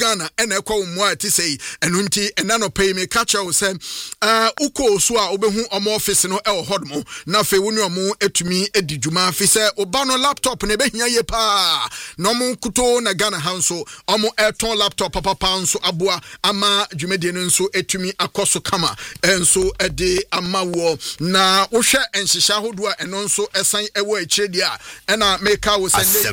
Ghana ena ekwa umwa ti sei enu nti ena no pay me catch you say uko so a obehu omo office no e wo hodmo na fe woni omo etumi edi dwuma fi say oba no laptop na behia ye pa no mo kuto na Ghana hanso omo eton laptop papa nso aboa ama dwumedie no nso etumi akoso kama enso ede ama wo na wo hwe enhihya hodo a eno nso esan ewo akiredi a ena meka wo say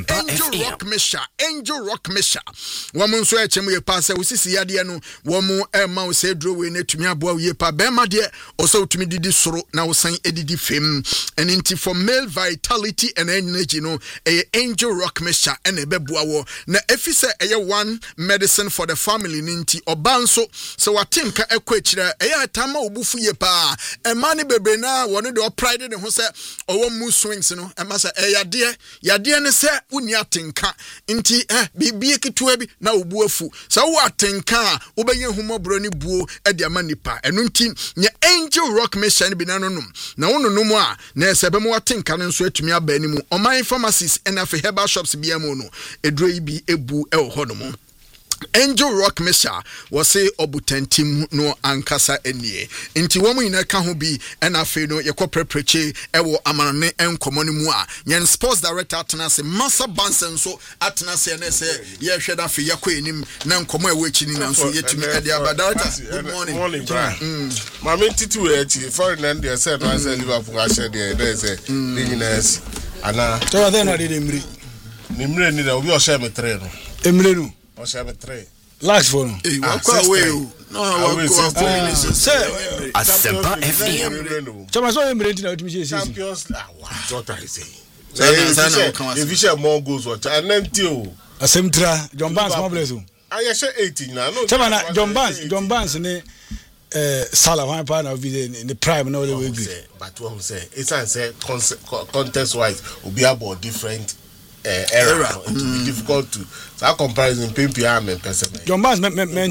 Angel Rock Misha womo nso echem ye pa say wo sisi yade no womo ema wo say dro we na etumi aboa wo ye pa be ma de o so utumi didi soro na wo san edidi fem and into for male vitality and energy no Angel Rock Misha and ebeboa wo na efi say one medicine for the family ninti obanso so watinka ekwechira tama obufu ye pa emani bebe na woni de pride ne ho say owo mu swings no ema say yade ne say uni atinka nti bibie ketua bi na obu afu so wo atinka wo beye humobro ni buo e ama nipa enu nti nya Angel Rock Mission bi nanonum na wononum a na esebe mo watenka no nso atumi aba animu oman pharmacies and afi herbal shops bi amu no edro yi bi ebu e ho no mo Angel Rock Misha was say obutantim no ankasa enie nti wo mu ina ka ho bi na afi no ye prepreche e wo amanane enkomo no mu a yen sports director atenase Massa Bansen so atenase na say ye hweda afi ye kɔ enim na enkomo e wo chini na so yetumi e dia director good morning mama titu e chi foreign and they said no say Liverpool a share there say business ana so then I did emri nimre ni da obi o share me 3 no emre no o share me 3 last for no wakwa we no wakwa say Asempa FM chama so emre ntina otumi say champions what I say if you share more goals what and o asemtra John Barnes mo bless o I share 18 na no chama na John Barnes ne Salah one part of in the prime no way but what say it's say contest wise will be about different era it will be difficult to so comparison PPM and person John Barnes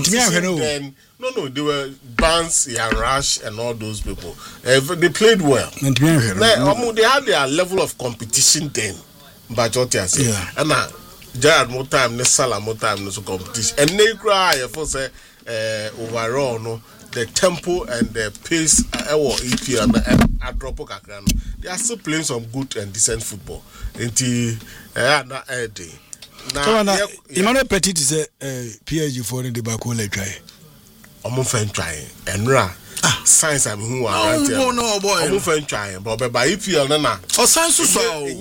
me no they were Barnes and Rush and all those people they played well they had their level of competition then but what I say and now Gerard more time Salah more time no competition and they cry for say overall no the tempo and the pace EPL and drop kakra no they are still playing some good and decent football until na day na Emmanuel Petit say PSG for the back hole try omo fan try enra science am hu wa no boy omo fan try but by EPL na science so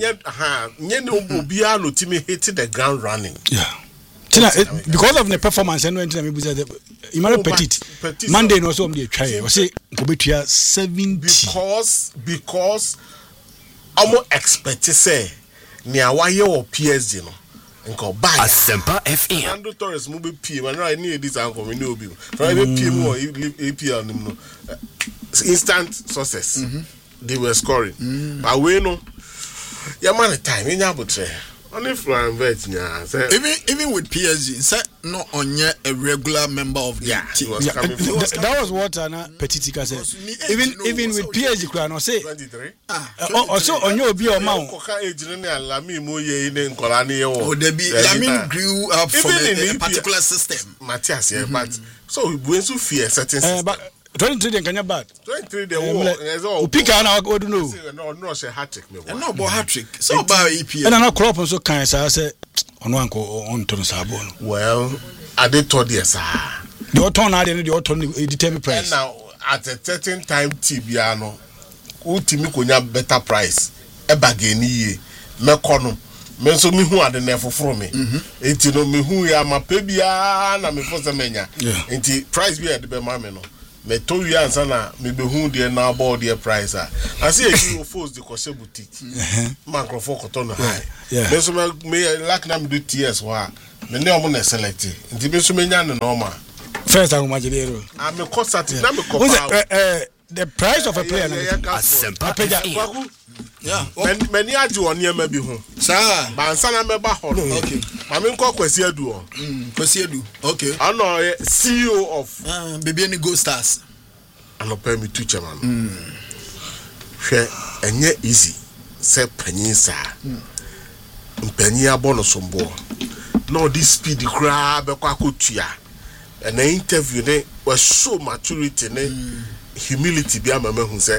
nye no obi a no timi hit the ground running because of the performance and when we say Emmanuel Petit Monday no so dey try o say go betua 70 because amo expect say nia wa ye o PSG no nko buy Asempa FM Andrew Torres mu be pie man right near this anko me no obi for be pie mu APL nim no instant success they were scoring but we no ya man time nya botre only from vet nya say even with PSG say no onye a regular member of the team that was what Petitika said even with PSG kura no say 23 also onye obi o ma ko ka age ne Lami mo ye ne nkola ne ye wo Lamin grew up from a particular system Matthias but so we so fear certain system 23 den kanya bad 23 dey wo pika na we do no no say hat-trick me no bo hat-trick so about EPL and na crop so kan say ono anko on turn sabo no well I did told you sir the turn na dey the turn determine price and now at a certain time tibia no ultimi konya better price e bargain ye mekono me so me hu ade na foforo me enti no me hu ya mape bia na me fo se menya enti price bi e de be ma me no me to wi ansa na me be hu de na about the price I see you force the Kose boutique microphone ko to no high me so me like na me do TS wa me ne omo na select enti me so me nya no normal first time majidero me cost at na me ko the price of a player Asempa yeah many aji won ye ma bi hu sir ba ansa na me ba ho okay ma me nko Kwesi Adu o Kwesi Adu okay ano CEO of baby any Go Stars ano pay me two chairman hwe enye easy say panyin sa mpanyin abono sombo no this speed cry be kwa kotua and the interview ne was so maturity ne humility bi amama hu say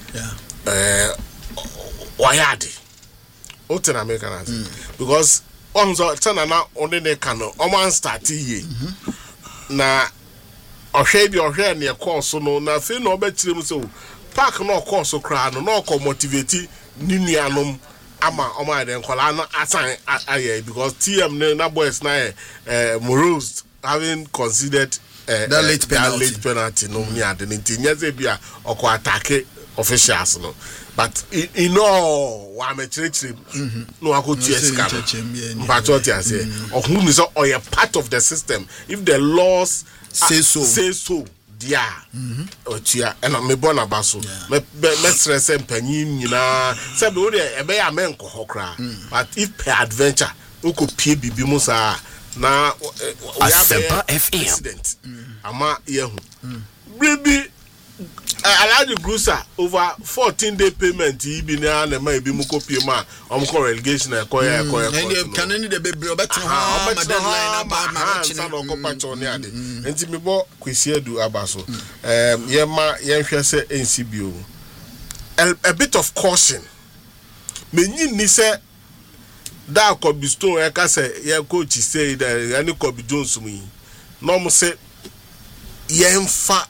wayade oten American because on so tana na only ne kan o man start ye na ohwe bi ohwe ne course no na fe no obekire mu so park no course kra no ko motivate ni nuanom ama oma den kola no asan aye because TM na boys na morose having considered that late penalty no me ade ntinya ze bia oko attack officials no but in all wa me chire no akotu esika but what you say who is or a part of the system if the laws say so dia otua and me born abaso me stress empanyin nyina say be we e be ya men ko hokra but if per adventure we could pay bibi musa na Asempa FM ama yehu bibi Alaji Grusa over 14-day payment ibi na na ma ibi mu kopie ma omko relegation e koya can any the baby obetin ha ma deadline about ma chine no ko pacho ne ade enti me bo kwesi adu abaso ye ma ye hwe se NCBO a bit of caution me ni se da Kobe Stone e ka se ye coach say that any Kobe Jones mu no mo se ye mfa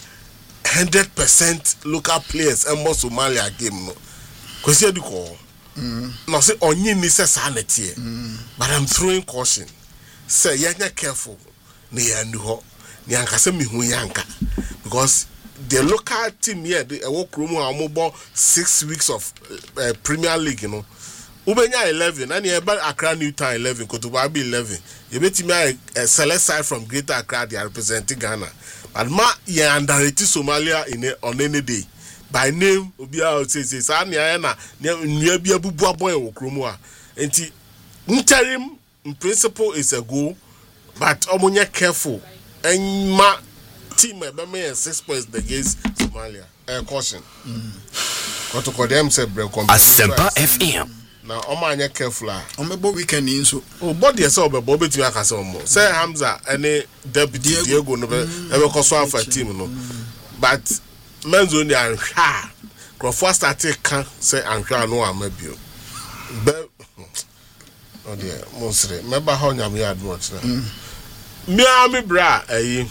100% local players and more Somalia game no kwesi adu ko no say onyi ni se sanete but I'm throwing caution say you're careful ni andu ho ni anka se mi hu yanka because the local team here the work room amobo 6 weeks of Premier League, you know. Ubenya 11 and you Accra Newtown 11 Kotoba 11 you bet me a select side from Greater Accra they are representing Ghana but ma you underrate Somalia on any day by name obia say say na nia bia bubu aboy wo kromo a enti interim in principle is a goal but omonye careful and ma team e be me 6 points against Somalia caution Kotoko dem say break Asempa FM na omanya careful a omebo weekend nso o body say obebo betimi akase omo say Hamza any deputy Diego no be koso afa team no but menzo ni anhwa Crawford started can say anhwa no amabio be o de monsre meba ha onyam ya adwot na mi bra ayi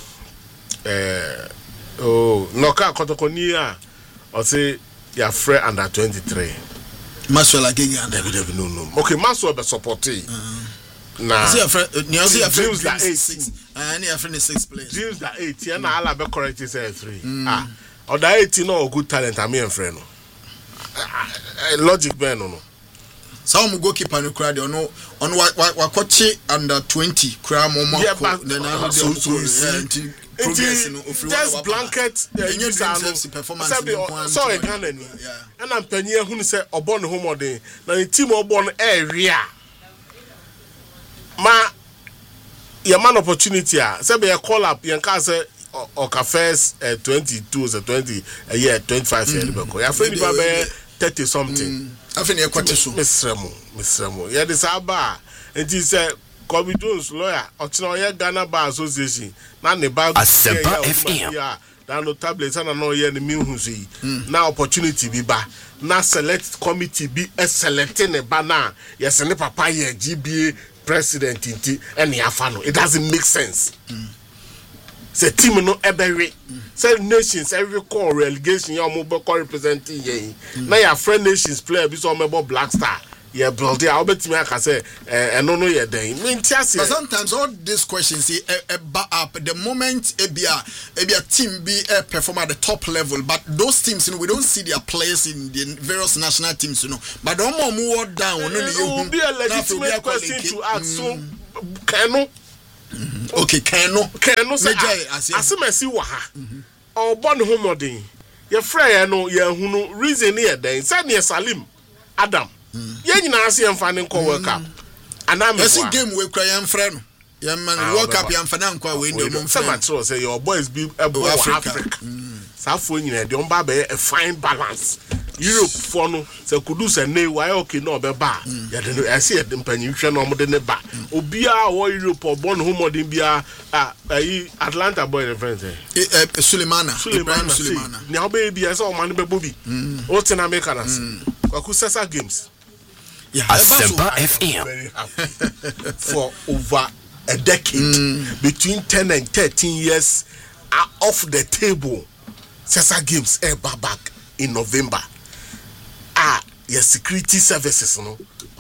noka Kotoko ni a o say ya free under 23 Maswell again no okay Maswell be supporting na see your friend dreams that 8 and your friend is 6 players dreams that 8 and ala be correct say 3 or that 18 no good talent am here friend no logic be no some goalkeeper no crowd on wakochi under 20 kra mo then so just blanket performance sorry Ghana and I'm penny who say obon home day na the team obon area ma your man opportunity say be call up yan ka say oka first 22 or 20 a year 25 year because your friend be 30 something afeni e kwate so Mr. ya this aba and he say Kobe Jones lawyer Ochino Ghana Bar Association na ne ba Asempa FM na no tablets na no ye ne mihu yi na opportunity bi ba na select committee bi selecting ne ba na yes ne papa ye GBA president inti and yafa no it doesn't make sense say team no ebere say nations every call relegation ya mo be representing ye na ya friend nations player bi so mebo Black Star yeah, bro, they are betting me. I say, no, yeah, then. But sometimes all these questions, up the moment a team be perform at the top level, but those teams, you know, we don't see their players in the various national teams, you know. But the more down, it will be a legitimate question to ask. So, Kano, okay, Kano, say, as I see what or born homoding, your friend, no, your who reason here, then, send your Salim, Adam. Ye nyina se yemfa ne nko World Cup ana me esi game we kra yemfre no yemman World Cup yemfa na nko we ndom mfa matro say your boys be ebo Africa safo nyina de on ba be a fine balance Europe for no se kudus and ne why okay no be ba ya de I see the mpanyin hwe no mo de ne ba obia wo Europe or born who modern bia Atlanta boy the friend Sulemana ni obe bia se o man be bobi o tin America na kwaku Sesa Games Asempa FM for over a decade between 10 and 13 years are off the table. Sesa Games back in November. Your security services no.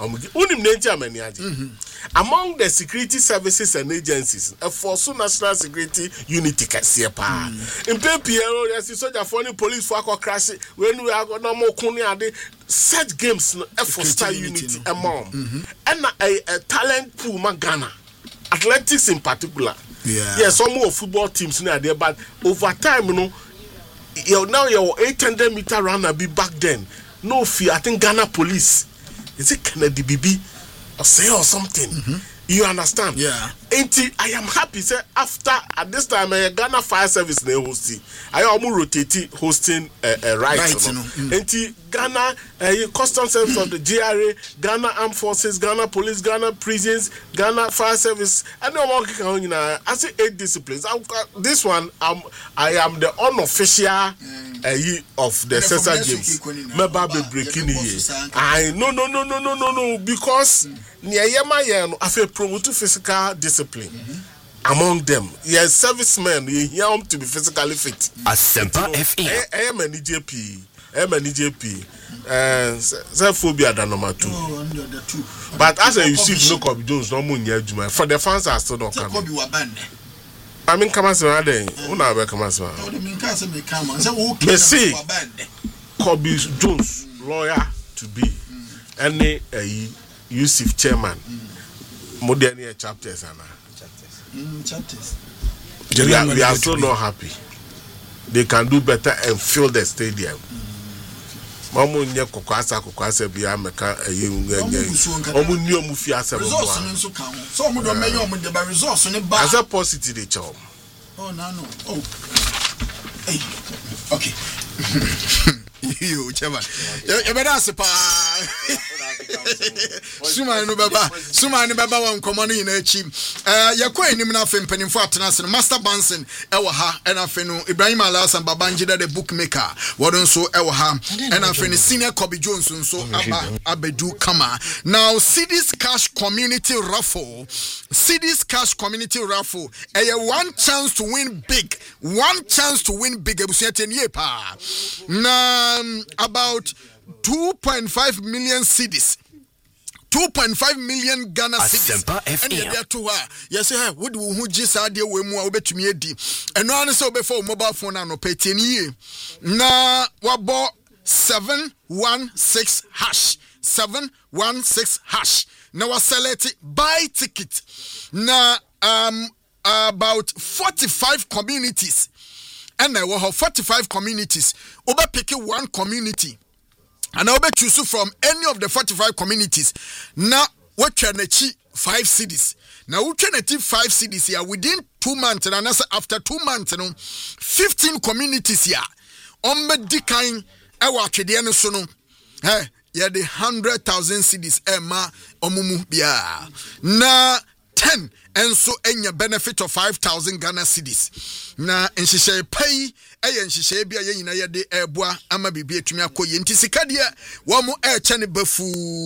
Among the security services and agencies, for national security unity kasiepa. In PPRO, yes, soldier foreign police for crash when we are no more kuni such games for star unity among and a talent pool Ghana. Athletics in particular. Yes, some more football teams now there, but over time, now your 800-meter runner be back then. No fear. I think Ghana police. Is it Kennedy BB or say or something? You understand? Yeah. I am happy. Say after at this time, Ghana Fire Service they hosting. I almost rotating hosting right. Ghana Customs Service of the GRA, Ghana Armed Forces, Ghana Police, Ghana Prisons, Ghana Fire Service. I know working on I say 8 disciplines. This one I am the unofficial of the Sesa Games. Meba be breaking here. I no because near Yema I feel promote physical discipline. Among them, yes, servicemen, you hear them to be physically fit. Asempa FM. I am an EJP. Xenophobia than number 2. But as you see, no Kobe Jones, no Munya Juma. For the fans are still not coming. I mean, come on, Sunday. Una be come on, see, Kobe Jones, lawyer to be, any Yusuf chairman, modern chapters, chapters. We are still not happy. They can do better and fill the stadium. Mamu nye kokwasa biya meka omu ni omu fi asem resource nso ka ho so omu do meyo omu de ba resource ne ba as a positive chom. Oh no oh hey okay you chairman you better asipa suma no baba wan komano yin achi yakwa enim na afem panimfo atenase no Master Banson ewo ha ena afe no Ibrahim Alasan Babangida the bookmaker wodon so ewo ha ena afe no Senior Kobe Jones so abedu kama. Now Cedis Cash Community Raffle one chance to win big ebusuate nie pa na about 2.5 million cedis. 2.5 million Ghana cedis. And there to her. Yes, sir. Would who just idea we more betumi edi. And no one so before mobile phone and no pay 10 year. Na wabo 716 hash. 716 hash. Now select buy ticket. Na about 45 communities. And I will have 45 communities. Oba pick one community. And I will choose from any of the 45 communities. Now, what can achieve 5 cities? Now, we can achieve 5 cities here within 2 months. And after 2 months, 15 communities here. Ombe dikain, ewa kediano sono. Hey, yeah, the 100,000 cities. Emma, omumu biya. Na 10. And so enya benefit of 5,000 Ghana cedis. Na enshishe pay enshishe bia ye nyina ye de eboa ama bibia atumi akoye nti sika de wo mo chane bafu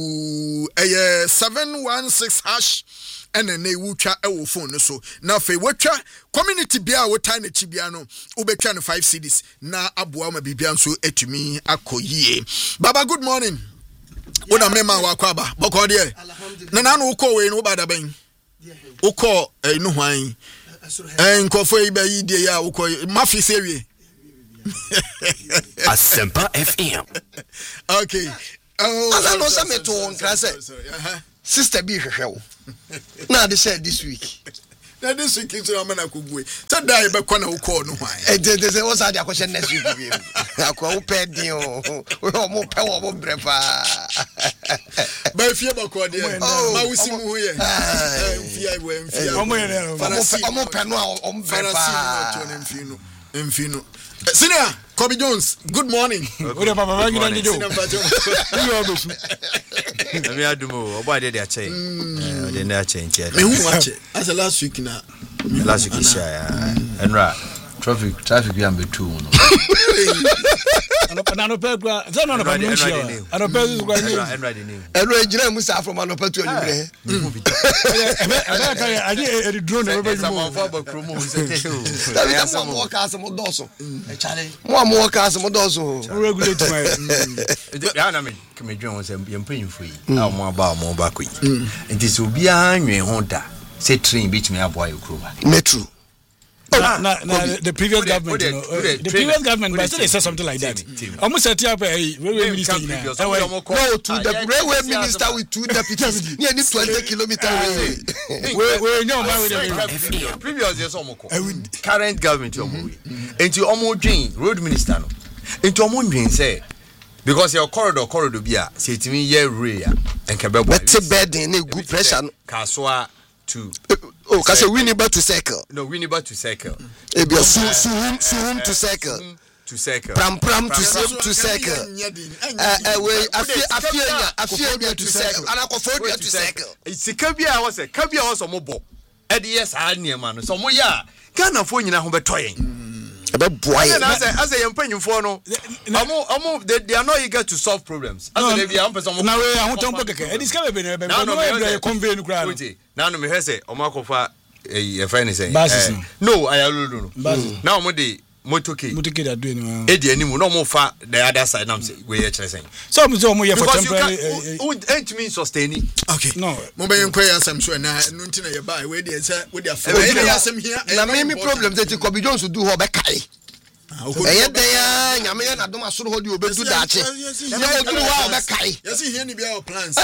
716 hash ene na ewutwa ewo phone so na fe wotwa community bia wo tan na chi bia no ubetwa no 5 cedis na aboa ma bibia nso atumi akoye. Baba, good morning. Una mema wa kwaba boko de na no uko we no bada ban uko no hwan nkofo ibe yidie ya uko mafi sewie Asempa FM. Okay. I know some to one class. Sister be hwewo. Na they said this week. Na this week is na mana kugwe. So die be kwa na uko no hwan. They say what's the question next week again. Akwa upedi o. O mo pe wo mo brefa. Ba fie ba kwa de. Ma wusi mu ho ye. Fie we fie. Omo pe no o brefa. Mfino. Senior Kobe Jones, good morning. Ode papa ba gina ndio. Me adumo, oba de a chain. De na chain tie. Me hu watch. As last week na. Last week is Enra. Traffic we am be too no. Anope kwa zano no pamuni shia. Anope kwa ni. Enra the name. Enra ejina musa from anope to anibere. Ebe ka aje e drone e be mo for ba kromo se. David mo work as mo doso. E chale. Mo work as mo doso. Regulate my. Ya na me kemedwen won se yempanyimfo yi. Na mo aba mo ba koyi. Nti so bia anwen ho da. Say train bitch me aboy okroba. Metro. The previous government, the previous government, but still they said something like that. Almost set up a railway minister. No, to the railway minister with 2 deputies. Near this 20 kilometer railway. We know about previous years almost. Current government into almost dream road minister no. Into almost dream say because your corridor bia say to me year ray and kebebo. Better bed in a good pressure. Kaswa to cause Winneba to circle. No, Winneba to circle. Ebia suhum to circle. To circle. Pram to circle. We afia to circle. Anakophobia to circle. It's kabia was a kabia was omobo. Yes, I near man. So mo ya. Ghana fo nyina ho betoyen. As a young penny for no, they are not eager to solve problems. As they be am person. Now we are to talk. It is coming. Now no convey crowd. Now no me say Omakofa a friend is saying. No, I don't know. Now mo dey motoke that doing. E dey animu no mo fa the other side now say we here saying. So mo here for temporary. It means sustaining. Okay. No. Mo be enquire asem so na no ntina ye buy we dey say we dey affair. We asem here. Na me problem that Kobe Jones do ho be kai. Eye dey nyame na dom asoro ho di obedu daache. Na odu wa be kai. You see here ni be our plans.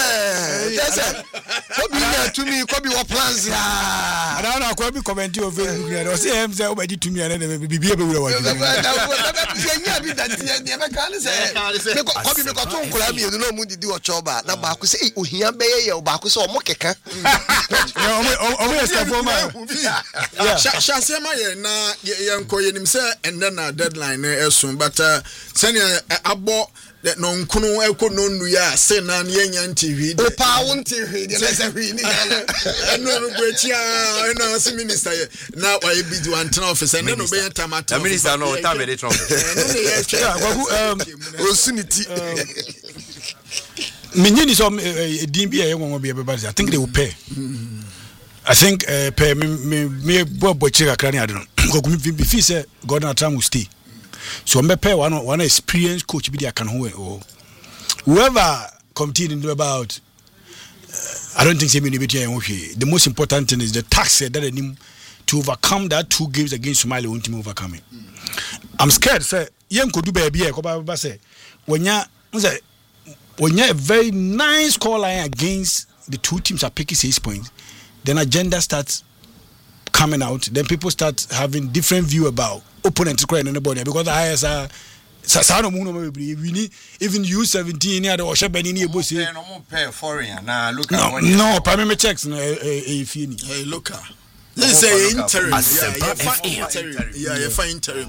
Yes. Kobe na to me Kobe wa plans ya. I don't Kobe comment you Facebook here. O say him say obedi to me na bibia be wura wa. Nya bi that dey be kan say. Me Kobe me ko to nkura mi no mu didi o choba na ba ko say ohia be ye ba ko say o mo keka. O mo step for man. Shase ma ye na ye nko ye nim say and then a deadline soon but senior abo no nkunu ekono nu ya say na yenya TV o pa won TV dey let's say ni no gwetia no see minister na why be do antena office and no be tamata minister no time dey trump o suniti menyini so din bia ye won bia be I think they will pay. I think pay me bobo chira krani adon go me feel say Gordon Atram will stay. So me pay one experienced coach be there can who whoever competing about I don't think say me the most important thing is the tax that they need to overcome that 2 games against Somalia won't overcome it. I'm scared say yen could do baby ko say when you a very nice score line against the 2 teams are picking 6 points, then agenda starts coming out, then people start having different view about opponents crying anybody because the ISR Sasano Muno we need even U17 near the Osha Benini Busi. No pay foreign now look no primary checks no fini. Hey look. This is interim. Yeah, you find interim.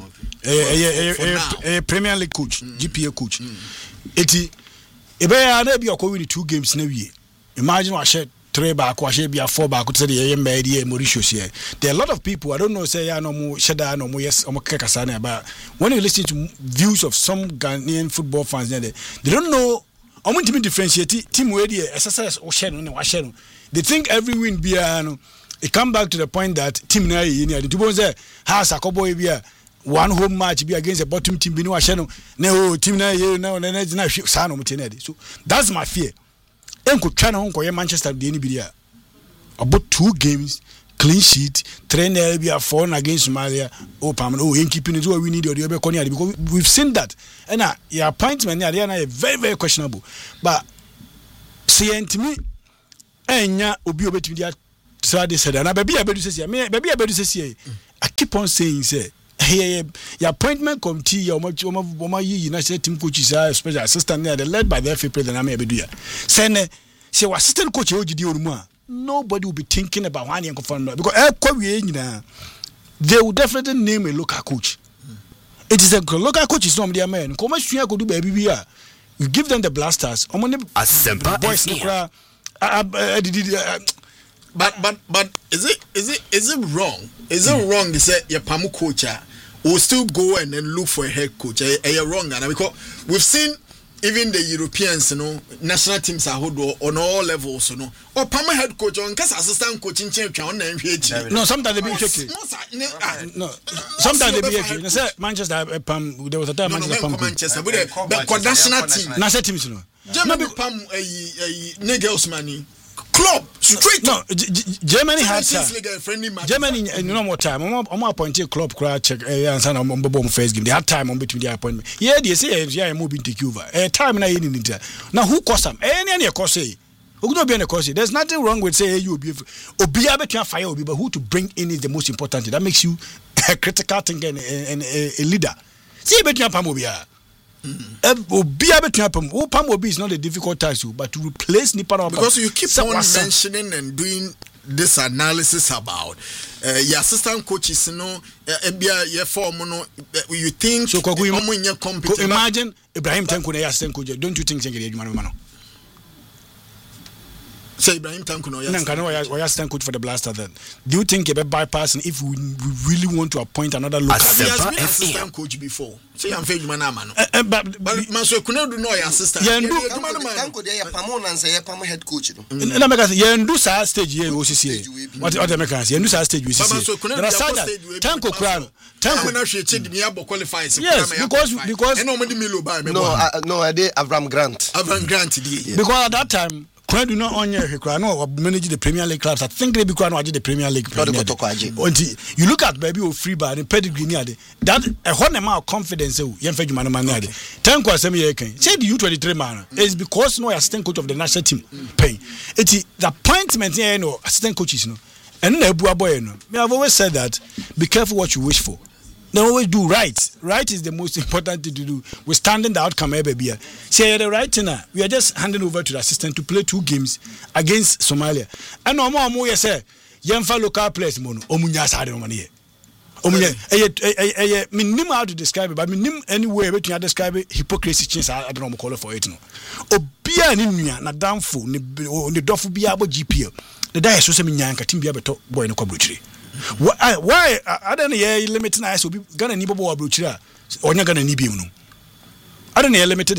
A Premier League coach, GPA coach. Eti ebe ya na bi win 2 games na wie. Imagine what share 3 back, what share be 4 back to the MBA Mauritius here. There are a lot of people I don't know say ya no mo sheda no mo yes omo kekasana but when you listen to views of some Ghanaian football fans they don't know omo ntimi differentiate team we dey exercise o share no na wa share no. They think every win be no it come back to the point that team na yi ni the people say has akoboy be one home match be against a bottom team be no wa share no na team na yi na sa no mutene so that's my fear. Enko twana ho koye Manchester de ni bi about 2 games clean sheet 3-0 be 4 against Somalia pam keeping it we need the be konya because we've seen that and your appointment there na very very questionable but see me enya obi obetimi dia try this said na baby abedu sesi me baby abedu sesi I keep on saying say your appointment committee your national team coaches special assistant there led by the FA president Ami Abeduya say she was assistant coach ojidi orumu nobody will be thinking about one yanko fan because they will definitely name a local coach. It is a local coach is not their man. Come on, go do baby. You give them the blasters. Asempa boys, but is it wrong? Is it wrong to say your pamu coach will still go and then look for a head coach? Are wrong? And because we've seen even the Europeans, national teams are on all levels, or pamu head coach on case assistant coaching champion. No, sometimes they be tricky. No, sometimes they be tricky. Say Manchester Pam, there was a time Manchester, but national team, national teams, Germany Pam Nagelsmann. Club straight. No, Germany had Germany more time. I'm appointed club crowd check and on first game. They had time on between the appointment. Yeah, they say yeah, moving to Cuba. Time na in India. Now who cost them? Any cost say. Who not be any cost? There's nothing wrong with say you be able to fire Obi, but who to bring in is the most important. That makes you a critical thinker and a leader. See between Pamobia. Pam Obi is not a difficult task, but to replace Nipa because you keep on mentioning and doing this analysis about your assistant coaches, your form, you think so. Imagine Ibrahim Tanko, assistant coach. Don't you think say Ibrahim Tanko assistant coach for the Blaster? Then do you think about bypassing if we really want to appoint another local? He has been assistant coach before. Say I'm fair, but Manso Kuno do know your assistant. Tanko dey Pamon and say Pam head coach. Na make say you do sa stage here OCC. What the make say you do sa stage we see. Tanko Crown. Tanko na hwe che di abo qualifies. Yes, because no, I did Avram Grant. Because at that time Kwan do not own no manage the Premier League clubs. I think they be Kwan the Premier League. You look at baby or free bar and pedigree near that a whole amount of confidence. Yenfeju manamani. Tanko asemi yeken. Say the U23 man is because no assistant coach of the national team paying. It's the appointment here no assistant coaches no. And no Ebua boy no. Me have always said that be careful what you wish for. They always do right. Right is the most important thing to do. Withstanding the outcome, baby. Say the right thing. We are just handing over to the assistant to play 2 games against Somalia. And no more, you say, Yemfa local players, mono. Omunya side of money. Omunya, me nim how to describe it, but me nim anyway between describe it hypocrisy. Change I don't know call for it. No. Obia ni nuya na damfo ni dofu biya abo GPL. The day so se me nyanka team biya beto boy no kwabruchiri. Why I don't know limiting eyes will be gonna need Bobo Abruchira or you're gonna need him. I don't know limited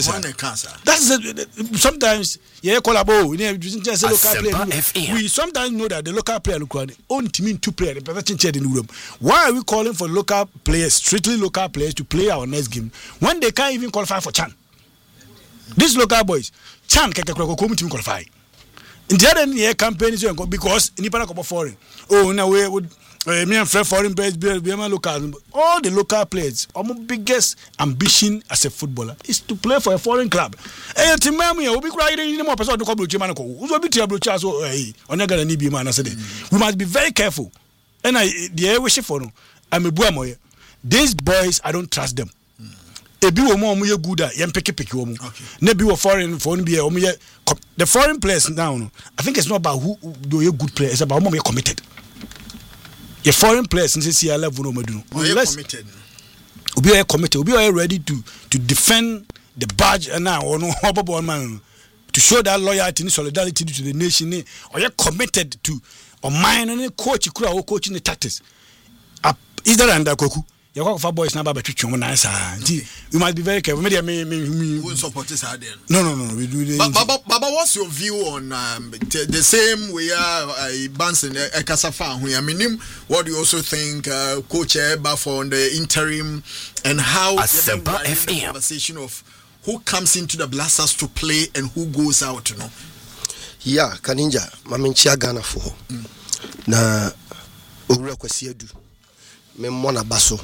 that's sometimes collabo just a local player. We sometimes know that the local player look only team 2 players in the room. Why are we calling for local players, strictly local players, to play our next game when they can't even qualify for Chan? These local boys, Chan can team qualify. In the other year campaign is because Nipana Copa foreign. Oh, now we would me and foreign players be local. All the local players, our biggest ambition as a footballer is to play for a foreign club. Eh, Timami, we be crying more person to come to Chimanaco. Who's be to Abrucha so on your gonna need be man. We must be very careful. And the air wish for no. I'm a boy. These boys, I don't trust them. Ebi wo mo ye good yem pick wo mo na bi wo foreign for be the foreign players now no. I think it's not about who do you good players, it's about mo committed. Your foreign players in this level no madu committed. Obi are committed, obi are ready to defend the badge and now no obobo man to show that loyalty and solidarity to the nation or you committed to or mine and coach kura or coaching the tactics. Is that under Koku? Your boys now about we must be very careful. We won't support this idea. No. We do. Baba, what's your view on the same way? Banson Kasafa. I mean, what do you also think, Coach Eba, for the interim and how the conversation of who comes into the Blasters to play and who goes out? You know. Yeah, Kaninja, Maminchia Ghana for na Ura Kwasiedu. Memona Baso.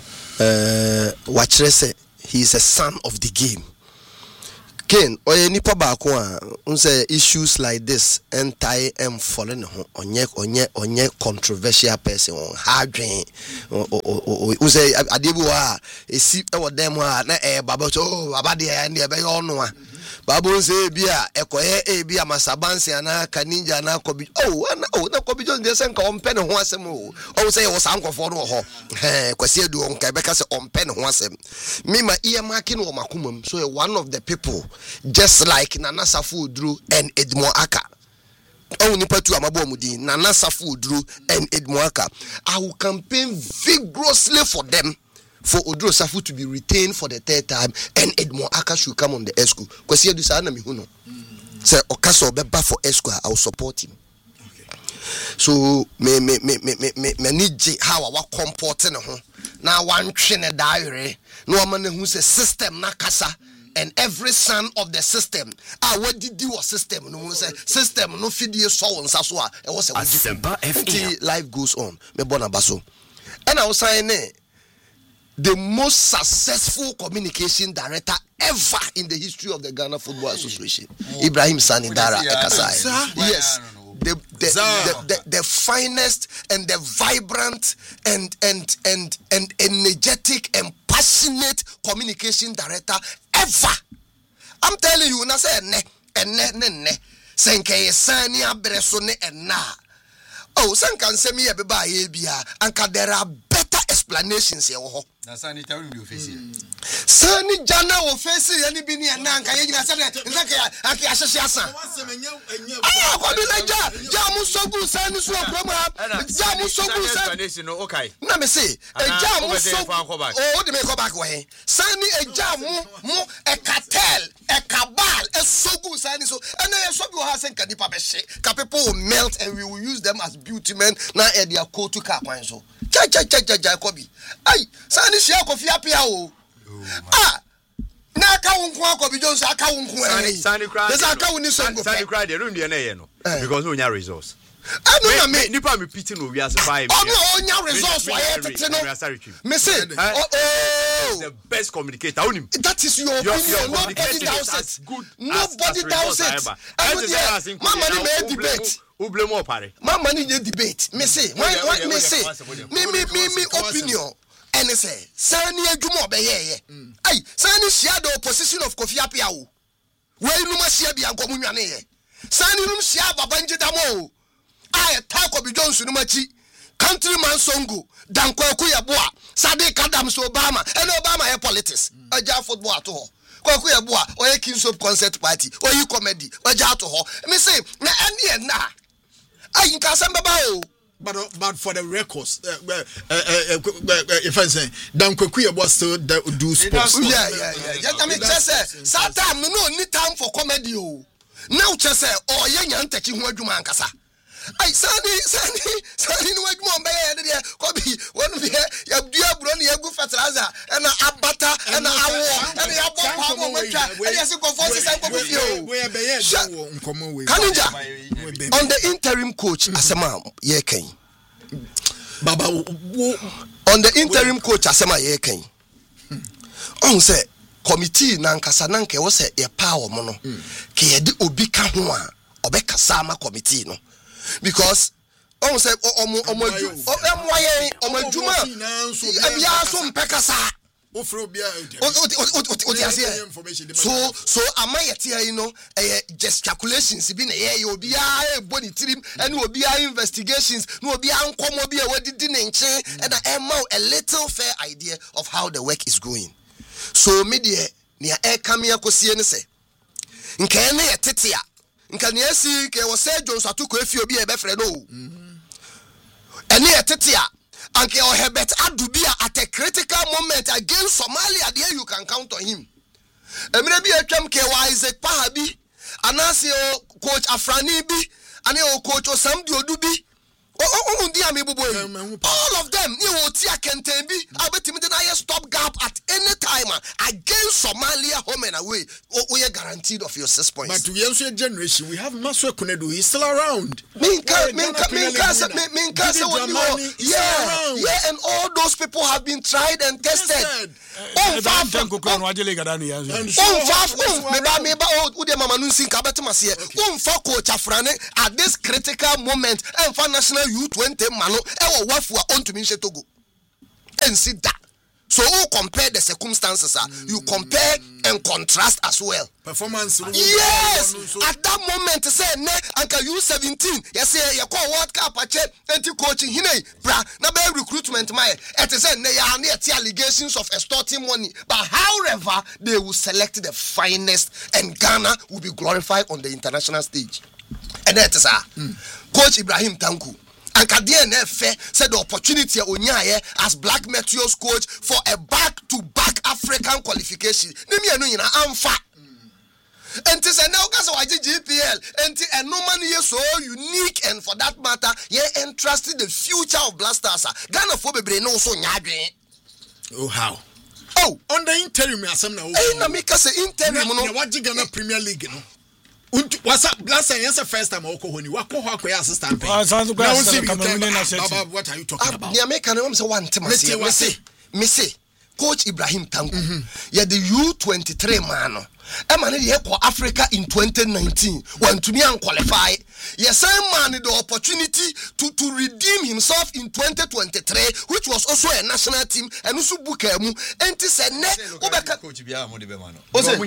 Wachrese, he is a son of the game. Ken, oye nipa baako a unse issues like this entai fallen onye controversial person on hardwen unse adebu a esi e wo dem a na baba so baba de e be ono a babu say bia ekoye bia masabanse ana kaninja na kobi na kobi Jones dey say nka ompe ne ho asem o say wo san nkofo no ho kwasi edu nka be ka say ompe ne ho asem me ma earmarking wo makomam so one of the people just like Nana Safo Oduro and Edmond Aka nipa tu amabo mudi Nana Safo Oduro and Edmond Aka. I will campaign vigorously for them for Oduro Safo to be retained for the third time and Edmond Aka should come on the ESCO. Kwasi edu sa na me hu no say okaso beba for ESCO. I will support him. So me need how I comporting ho na wan twene daire no man who say system na kasa and every son of the system what did you system no say system no fidie so nsa so a e wo say life goes on me bona baso and I was saying the most successful communication director ever in the history of the Ghana Football Association, Ibrahim Sani Dara Ekasai. Yes. The finest and the vibrant and energetic and passionate communication director ever. I'm telling you, na say ne senke Sani abreso ne na. Oh, san can say me ebeba ebia anka there are better explanations here. Na Sani tell me face here. Sani jana wo face yani bi ni na anka ye gina say nka aki ahyehyɛ asa. Ah, ko bi na ja mu sogu Sani so program. Ja mu sogu Sani no okay. Na me say ja mu sogu. Oh, de me go back we. Sani ja mu e cartel, e cabal, e sogu Sani so. And then sogu ha say nka dipa be hye. Ka people will melt and we will use them as beauty men na e dia coat to car kwan so. Cha Kobi. Ai, Sani shia Kofi apia o. Ah. Na aka wonko Kobi Jones aka wonko Sani cry. There's aka woni so go. Sani cry the room dey na no. Because no nya resource. I know me nipa me pity no we as 5. Oh no nya resource why tete no. Me say the best communicator onim. That is your opinion. Nobody doubts it. Nobody doubts it. Mama ni me debate. Ublemo pare. Mama ni debate. Me say why me say me opinion. And say Sani adwuma obeye ai Sani share the opposition of Kofi Apia o. We no ma share bia nkomu nwane ye. Sani num share Babanje Damo. I attack Kobi Jones no machi. Countryman Songo, Dankwaku Yabua, Sadiq Adams Obama, and Obama air politics. A jar football at all. Kwaku Yabua, or a King's of Concert Party, or you comedy, or jar to her. Me say, na any na. I in Casamba. But for the records, if I say Dankwaku Yabua still do sports. Yeah. I mean, just say, Satam, no need time for comedy. Now, just say, oh, young taking what you man kasa. I Sani no wait more be there Kobi when we ya dua bro na ya gu fertilizer and abata and awo and ya bomb mo matwa and ya se confuse say ko fio we be here do nkomo we Kanija on the interim coach asema ye kan baba on the interim coach asema ye kan on say committee na nkasa na nke wo say ye power mo no ke ye de obi ka ho a obekasa ma committee no. Because on say omajuma abia so mpekasa so amayete you know gesticulations bi na ye obi a body trim and obi a investigations no obi a nkom obi a wadidi ne nche and a little fair idea of how the work is going. So media ne e kamia kosie ne se nka ne yetete a nka ne asi ke wo say Jones atuko efi obi e be frɛ no ene yetete a anke o Herbert Adubia at a critical moment against Somalia there you can count on him. Emre bi atwam ke wa Isaac Pahabi anase coach Afrani bi ane o coach Osamdi Odubi all of them you will see a Kentembi stop gap at any time against Somalia home and away. We are guaranteed of your 6 points. But we also a generation we have Maswe Kunedu, he's still around. Yeah, and all those people have been tried and tested. At this critical moment and for national U20 mano e wo wafu a ontumi nhye Togo and see that So who compare the circumstances? You compare and contrast as well. Performance. Yes, at that moment, say ne anka U17. Yes, you call World Cup anti coaching. Hine bra na be recruitment my. It is ne ya ne allegations of extorting money. But however, they will select the finest, and Ghana will be glorified on the international stage. And that is Coach Ibrahim Tanku. And KDNF said the opportunity as Black Meteor's coach for a back-to-back African qualification. And to say now, because of GPL, and no man is so unique, and for that matter, entrusted the future of Blasters. Ghana for be no so nyadwe. Oh how? Oh, on the interim, some now. Na make us interim no. What Ghana Premier League no. What's up? Last time, yes, the first time I go when you walk assistant. What are you talking about? The American say one thing. Me say, Coach Ibrahim Tanku, the U23 man. Emmanuel here for Africa in 2019 when to me and qualify. Yes, man the opportunity to redeem himself in 2023, which was also a national team, and also Bukemu. And to say ne, Coach Biamo de Bemano.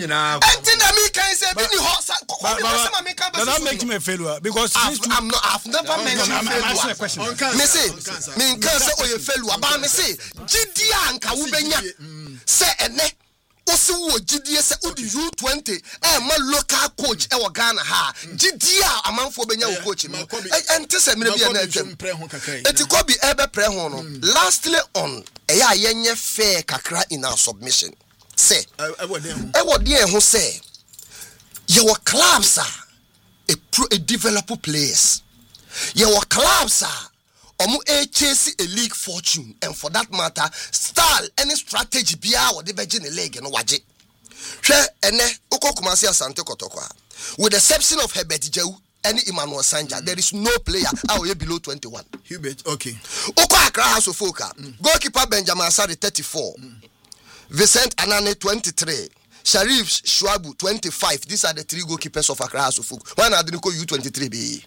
That makes me a failure because I've never mentioned failure. Me say, me can't say oh you failure, but me say, Gidia and Kawubenya say ene. Also, GDS said, U20, my local coach, our Ghana, GDA, a man for Benya coach, and to say, maybe it could be ever prehono. Lastly, on a yenye fair kakra in our submission. Say, I would dear who say, your clubs are a developer players. Your clubs are. Chase a league fortune, and for that matter, style any strategy be our the Virgin League and Waji. Share ene Oko Kumasi Asante Kotokwa. With the exception of Herbert Jew and Emmanuel Sanja, there is no player out here below 21. Hubert, okay. Oko Accra House of Foka. Goalkeeper Benjamin Asari 34. Vincent Anane 23. Sharif Shwabu 25. These are the three goalkeepers of Accra House of Foka. One are the U23 be.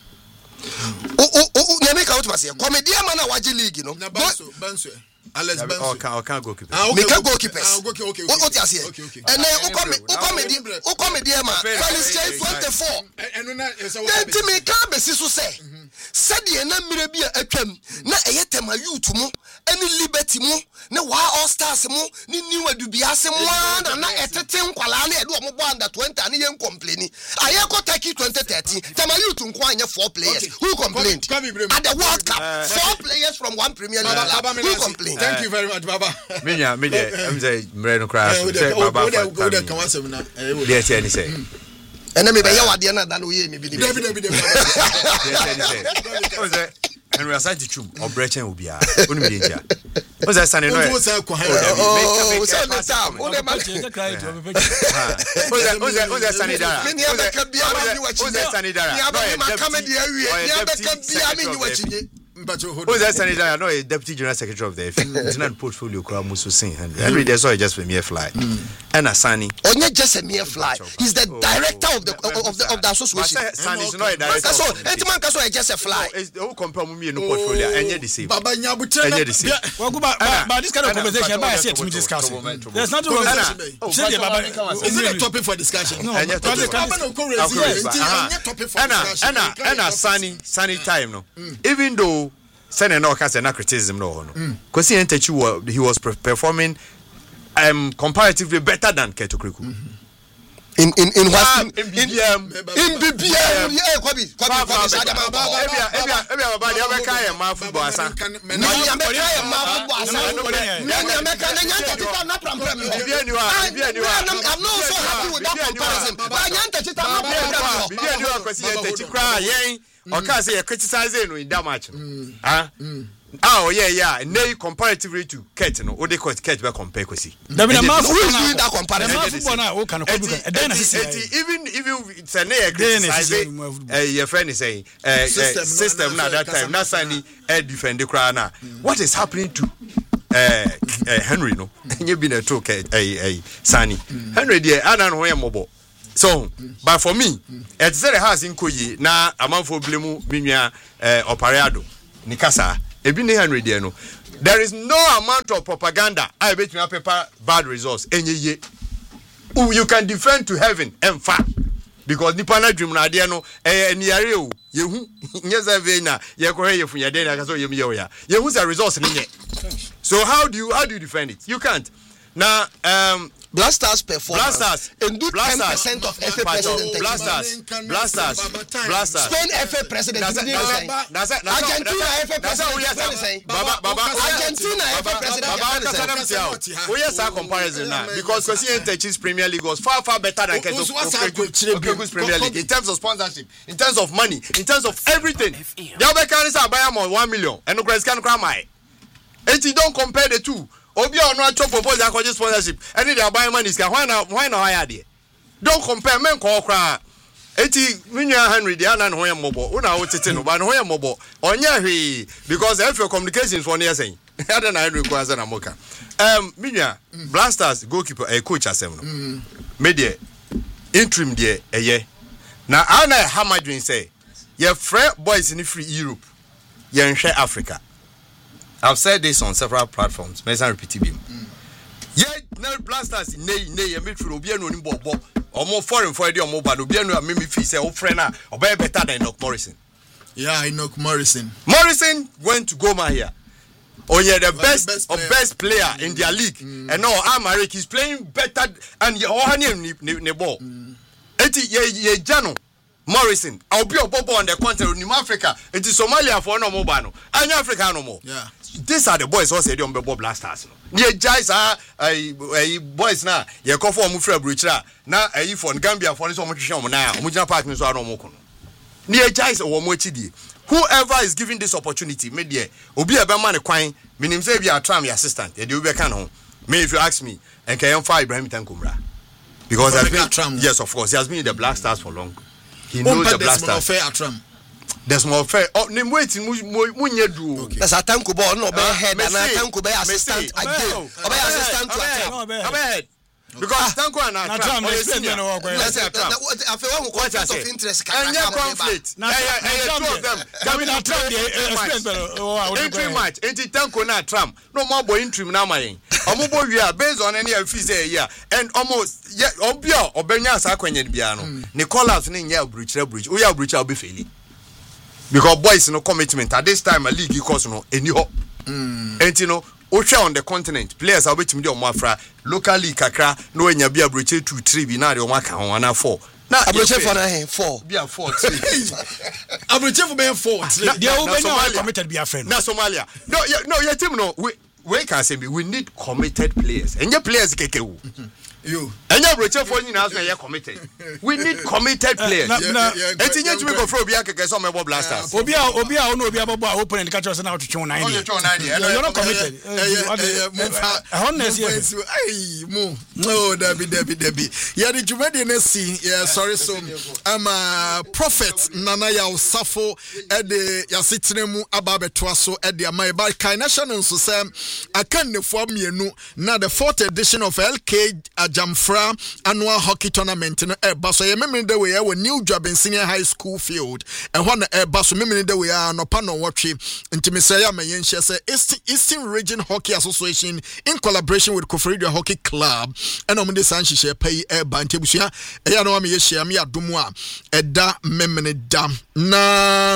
Nyamika what was here? Comedy man Waji League, you know. Banso. Alex Banso. Can't go keep. Make a goalkeepers. Okay. What you say? And then comedy man. Felix J 24. And then to me can be so say. Said the na mirabia atwam na eyetema youth mu any liberty mu na wa all stars mu ni new adubiase mu na etete nkwala na edo mo under 20 and yen complain ayeko take 2013 tema youth nko anya 4 players who complained at the World Cup 4 players from one Premier League club who complained. Thank you very much Baba. Me am say mreno crash say Baba can wasem na yes any say and me be yawade na dan we me bi and we are saying to chum or brechen will be only media. What's that standing? Oh, who's that Sanidara? No, a deputy general secretary of the international portfolio, Kramusu Singh. Henry, that's why just a mere fly. And a Sani. Or not just a mere fly. He's the director of the association. Sani is not a director. So, Etiman Kaso is just a fly. It's the whole company me in the portfolio, and yet the same. Baba Nyabucha, well, but this kind of conversation, I said to me discussing. There's nothing wrong with that. Is it a topic for discussion? No, and Sani time, no. Even though Sani no cast no criticism no, because he was performing comparatively better than Keto Kriku. In what? In BBM. In that match. Oh yeah. Nay comparatively to Kate, no, they call Kate back compare Kwesi. Who is doing that comparison? Even Sane criticizing your friend is saying system now that time. Now Sani defend the crana. What is happening to Henry? No, you been a talk Sani Henry dear Anan Hoyambo. So, but for me, it's very hard in Koyi na a man for Blemu Minya Opariado Nikasa. Ebi ne Henry there no There is no amount of propaganda I bet you paper bad results. You can defend to heaven and fact because Nipana dream na dia no eniare o yehu nyeza vena ye ko ye funya den akaso yemi ye ya yehu the results ni. So how do you defend it? You can't. Now Blasters performance. Blasters. And do 10% of FA president. Blasters. Spain FA president. Argentina FA president. Argentina FA president. We have some comparison now because Kosi Premier League was far better than Kegu's Premier League in terms of sponsorship, in terms of money, in terms of everything. The other candidates are buying more 1 million and no guys can cry my. And you don't compare the two. Obi or not chop propose that sponsorship. Any they are buying money. Why not hire there? Don't compare men call cry. 80 million Henry the other no mobile. Una what it no, but no mobile. Onya he because if your communications one year saying. I don't know requires an amoka. Minya Blasters goalkeeper a coach as seven. Media interim there a year. Now I know how much you say. Your friend boys in the free Europe. You in Africa. I've said this on several platforms. May I repeat it? Yeah, no Blasters nay midfield obi anu ni bobo. Omo foreign for the omo bad obi anu amemi fi say o friend na obe better than Enoch Morrison. Yeah, Enoch Morrison. Morrison went to Goma here. Oh yeah, the best player in their league. And now Amarik is playing better and ne ball. Eti ye Jano Morrison. I'll be a bobo on the continent in Africa. It is Somalia for no mobile. And Africa no more. Yeah. These are the boys who say they on the Blasters. Ye guys are boys now. Ye call for Mufra Bruchra. Now a for Gambia for so much show now. Mujana Park no so no more. Ye guys are more whoever is giving this opportunity, media, obi a man kwine, meaning say be a tram your assistant. They do be can home. Me if you ask me, and can fire Ibrahim Tankumra. Because yes, of course, he has been in the Black Stars for long. He knows the Black Stars. There's more fair. Oh, name waiting. That's a tank ball, no bad head, and a tank be assistant again. Obey assistant to a tram. Because Tanko and Atram, let's say I feel what of interest. And your conflict. Two of them. Entry match. Entry Tanko na Atram. No more boy interim na my. Omobo we are based on any fees a year. And almost yeah, Obio Obenya Sakwenye Biano. Nicholas Ning Bridge. We are Bridge will be failing. Because boys no commitment. At this time a league because no any hope. And you know. Ocha on the continent, players are waiting on Mafra, locally Kakra, no when you be a bridge 2-3 binary or Maka on 4. Now, I'm for 4. Be a 4. I'm for 4. Somalia committed be a friend. Now, Somalia. No, your team no. We can say we need committed players. And your players KKU. You. And your bridge for you now you're committed. We need committed players. And you to go for Bianca some of Blasters. Obia no be about open and catch us now to show 9. You're not committed. Honest, no, Debbie. Yeah, the Jumedian scene. Yeah, sorry, so I'm a prophet. Nana ya Safo at the Yasitinemu Ababe Twaso at the Amaiba Kai National Susam. I can't form you now the 4th edition of LK Jamfra annual hockey tournament no eba so ye memene de we we New Joburg Senior High School field and one eba so memene de we are no pa no watwe ntimisaya mayen hye say Eastern Region Hockey Association in collaboration with Koforidia Hockey Club and on the san hye pay eba ntebusua eya no am ye hye am ya domu a eda memene dam na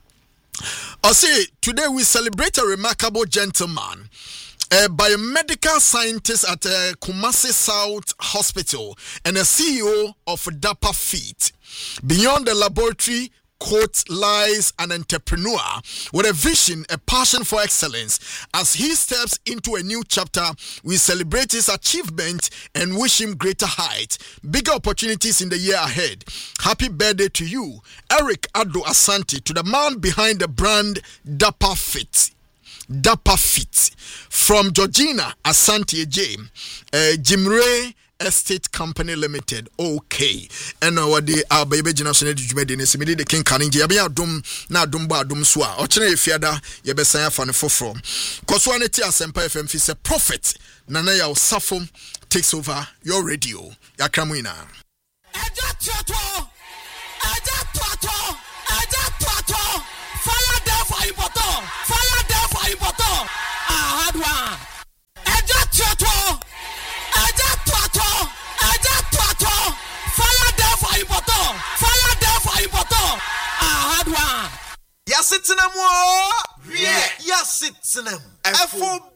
I say today we celebrate a remarkable gentleman. A biomedical scientist at Kumasi South Hospital and a CEO of Dapper Feet. Beyond the laboratory, quote, lies an entrepreneur with a vision, a passion for excellence. As he steps into a new chapter, we celebrate his achievement and wish him greater heights, bigger opportunities in the year ahead. Happy birthday to you, Eric Ado Asante, to the man behind the brand Dapper Fit. Dapper Fit from Georgina Asante J. Jimre Estate Company Limited. Okay. And what the baby generation made in the King Kaninji. Abia dum na dumba dum swa. Ochene fiada ye besanya fan foforo. Koswaneti Asempa FM fi say prophet Nana ya Osafo takes over your radio. Yakramwina. Fire there for important. Fire there for important. Amo. Yeah. Yes, it's them.